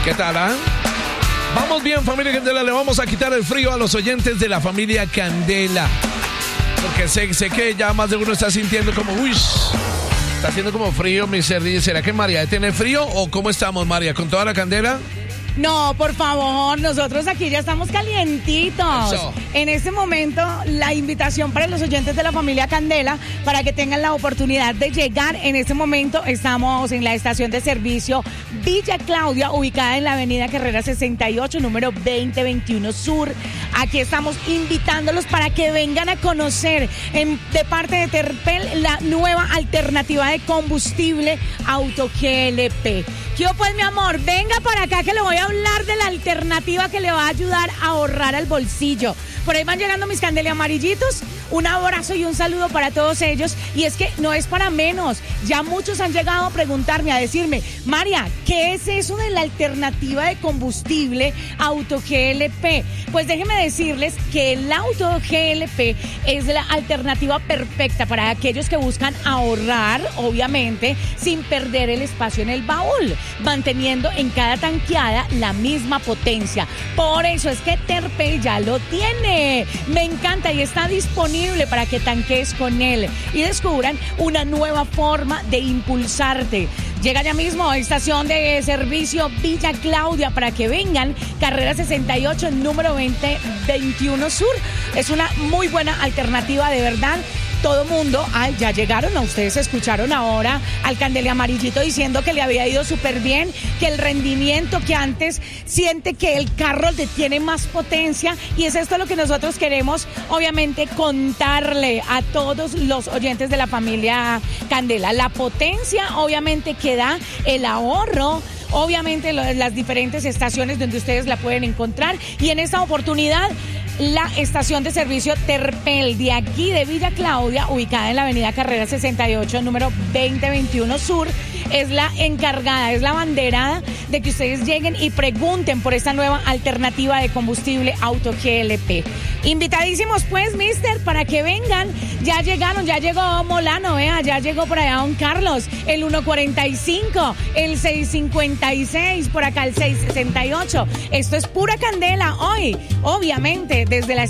¿Qué tal, Vamos bien, familia Candela, le vamos a quitar el frío a los oyentes de la familia Candela. Porque sé que ya más de uno está sintiendo como, está haciendo como frío, mi Sergi. ¿Será que María tiene frío o cómo estamos, María? ¿Con toda la candela? No, por favor, nosotros aquí ya estamos calientitos. Eso. En este momento, la invitación para los oyentes de la familia Candela, para que tengan la oportunidad de llegar. En este momento estamos en la estación de servicio Villa Claudia, ubicada en la avenida Carrera 68, número 2021 Sur. Aquí estamos invitándolos para que vengan a conocer de parte de Terpel la nueva alternativa de combustible Auto GLP. Yo pues, mi amor, venga para acá que le voy a hablar de la alternativa que le va a ayudar a ahorrar al bolsillo. Por ahí van llegando mis Candela amarillitos. Un abrazo y un saludo para todos ellos. Y es que no es para menos. Ya muchos han llegado a preguntarme, a decirme, María, ¿qué es eso de la alternativa de combustible Auto GLP? Pues déjenme decirles que el Auto GLP es la alternativa perfecta para aquellos que buscan ahorrar, obviamente, sin perder el espacio en el baúl, manteniendo en cada tanqueada la misma potencia. Por eso es que Terpel ya lo tiene. Me encanta y está disponible para que tanques con él y descubran una nueva forma de impulsarte. Llega ya mismo a estación de servicio Villa Claudia para que vengan, carrera 68, número 2021 Sur. Es una muy buena alternativa, de verdad. Todo mundo, ya llegaron, ustedes escucharon ahora al Candela amarillito diciendo que le había ido súper bien, que el rendimiento, que antes siente que el carro tiene más potencia, y es esto lo que nosotros queremos, obviamente, contarle a todos los oyentes de la familia Candela. La potencia, obviamente, que da el ahorro, obviamente las diferentes estaciones donde ustedes la pueden encontrar, y en esta oportunidad la estación de servicio Terpel de aquí de Villa Claudia, ubicada en la avenida Carrera 68, número 2021 Sur, es la encargada, es la banderada de que ustedes lleguen y pregunten por esta nueva alternativa de combustible Auto GLP. Invitadísimos pues, mister, para que vengan. Ya llegaron, ya llegó Molano, ya llegó por allá don Carlos, el 145, el 656, por acá el 668. Esto es pura candela hoy, obviamente, desde la